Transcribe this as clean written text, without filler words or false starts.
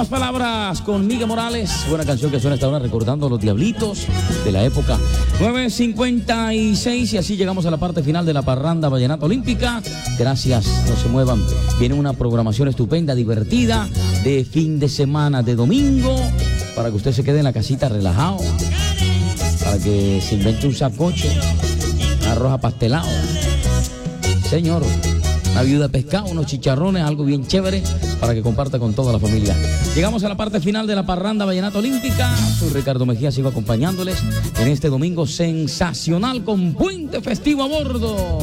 Últimas palabras con Miguel Morales. Buena canción que suena hasta ahora recordando a los diablitos de la época. 9:56 y así llegamos a la parte final de la parranda vallenata olímpica. Gracias, no se muevan. Viene una programación estupenda, divertida, de fin de semana, de domingo, para que usted se quede en la casita relajado, para que se invente un sancocho, arroz apastelado, señor, una viuda de pescado, unos chicharrones, algo bien chévere para que comparta con toda la familia. Llegamos a la parte final de la parranda vallenata olímpica. Soy Ricardo Mejía, sigo acompañándoles en este domingo sensacional con puente festivo a bordo.